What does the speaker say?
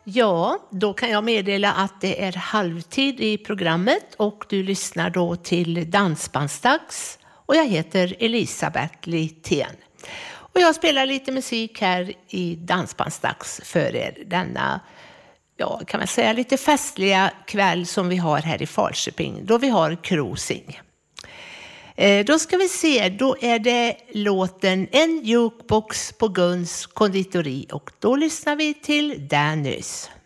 Ja, då kan jag meddela att det är halvtid i programmet och du lyssnar då till Dansbandsdags och jag heter Elisabeth Littén. Och jag spelar lite musik här i Dansbandsdags för er denna, kan man säga, lite festliga kväll som vi har här i Falköping då vi har cruising. Då ska vi se, då är det låten En jukebox på Guns konditori och då lyssnar vi till Dannys.